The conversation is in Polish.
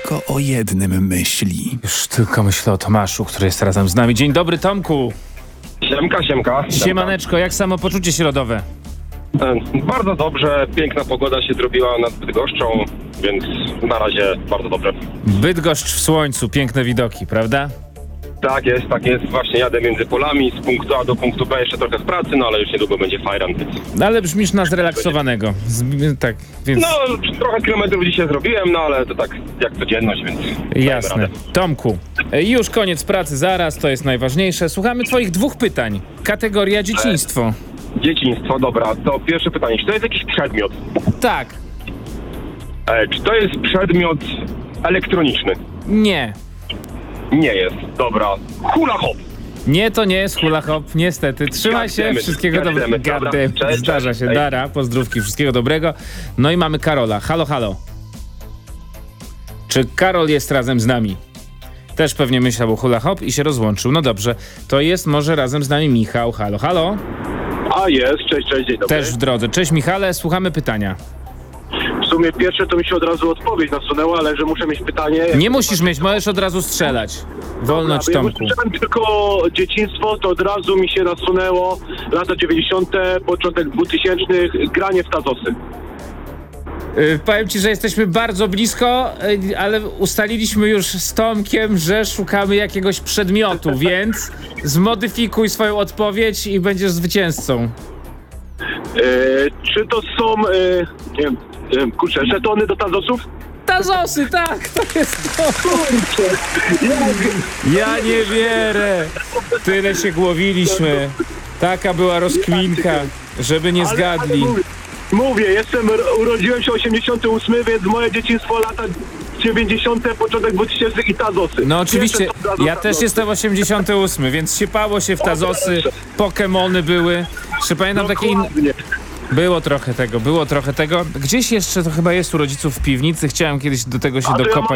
tylko o jednym myśli. Już tylko myślę o Tomaszu, który jest razem z nami. Dzień dobry, Tomku. Siemka. Siemaneczko, jak samopoczucie środowe? Bardzo dobrze, piękna pogoda się zrobiła nad Bydgoszczą, więc na razie bardzo dobrze. Bydgoszcz w słońcu, piękne widoki, prawda? Tak jest. Właśnie jadę między polami z punktu A do punktu B, jeszcze trochę w pracy, no ale już niedługo będzie fajran, więc... No ale brzmisz na zrelaksowanego. Tak, więc... No, trochę kilometrów dzisiaj zrobiłem, no ale to tak jak codzienność, więc... Jasne. Tomku, już koniec pracy zaraz, to jest najważniejsze. Słuchamy twoich 2 pytań. Kategoria dzieciństwo. Dzieciństwo, dobra, to pierwsze pytanie. Czy to jest jakiś przedmiot? Tak. Czy to jest przedmiot elektroniczny? Nie. Nie jest, dobra. Hula hop! Nie, to nie jest hula hop, niestety. Trzymaj się, Gademy, wszystkiego dobrego. dobra. Cześć, Zdarza się, cześć. Dara, pozdrówki, wszystkiego dobrego. No i mamy Karola. Halo, halo. Czy Karol jest razem z nami? Też pewnie myślał o hula hop i się rozłączył. No dobrze, to jest może razem z nami Michał. Halo, halo. A jest, cześć, dzień dobry. Też w drodze. Cześć Michale, słuchamy pytania. W sumie pierwsze to mi się od razu odpowiedź nasunęła, ale że muszę mieć pytanie... Nie musisz mieć, możesz od razu strzelać. Wolność, Ja Tomku. usłyszałem tylko dzieciństwo, to od razu mi się nasunęło lata 90., początek 2000, granie w tazosy. Powiem ci, że jesteśmy bardzo blisko, ale ustaliliśmy już z Tomkiem, że szukamy jakiegoś przedmiotu, więc zmodyfikuj swoją odpowiedź i będziesz zwycięzcą. Czy to są, nie wiem, żetony do tazosów? Tazosy, tak, to jest to. Ja nie wierzę. Tyle się głowiliśmy. Taka była rozkwinka, żeby nie zgadli. Mówię, urodziłem się 88, więc moje dzieciństwo lata 90., początek 2000 i tazosy. No oczywiście, Pierwsze to ja też jestem 88, więc siepało się w tazosy, Pokemony były. Jeszcze pamiętam takie Dokładnie. Było trochę tego. Gdzieś jeszcze to chyba jest u rodziców w piwnicy. Chciałem kiedyś do tego się dokopać.